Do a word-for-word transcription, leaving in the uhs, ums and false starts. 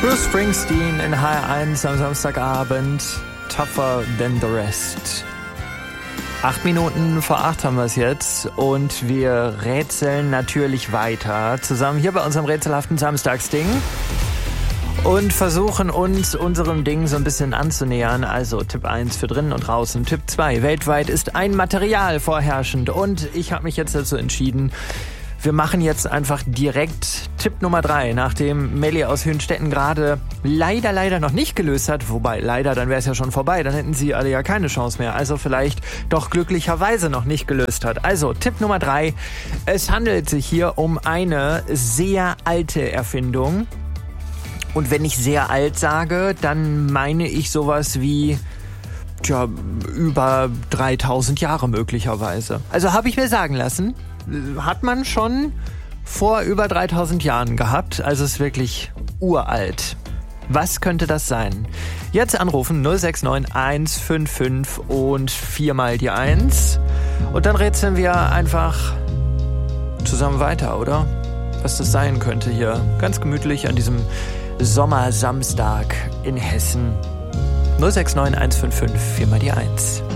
Bruce Springsteen in H R eins am Samstagabend. Tougher than the rest. Acht Minuten vor acht haben wir es jetzt und wir rätseln natürlich weiter. Zusammen hier bei unserem rätselhaften Samstagsding. Und versuchen uns unserem Ding so ein bisschen anzunähern. Also Tipp eins für drinnen und draußen. Tipp zwei, weltweit ist ein Material vorherrschend. Und ich habe mich jetzt dazu entschieden, wir machen jetzt einfach direkt Tipp Nummer drei, nachdem Melli aus Hünstetten gerade leider, leider noch nicht gelöst hat. Wobei, leider, dann wäre es ja schon vorbei. Dann hätten sie alle ja keine Chance mehr. Also vielleicht doch glücklicherweise noch nicht gelöst hat. Also Tipp Nummer drei. Es handelt sich hier um eine sehr alte Erfindung. Und wenn ich sehr alt sage, dann meine ich sowas wie, tja, über dreitausend Jahre möglicherweise. Also habe ich mir sagen lassen, hat man schon vor über dreitausend Jahren gehabt. Also ist wirklich uralt. Was könnte das sein? Jetzt anrufen null sechs neun eins fünf fünf und viermal die eins. Und dann rätseln wir einfach zusammen weiter, oder? Was das sein könnte hier. Ganz gemütlich an diesem Sommersamstag in Hessen. null sechs neun eins fünf fünf, viermal die eins.